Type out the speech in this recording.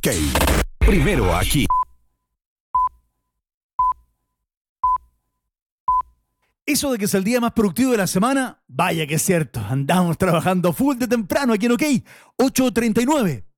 Primero aquí. Eso de que es el día más productivo de la semana, vaya que es cierto. Andamos trabajando full de temprano aquí en OK. 8:39.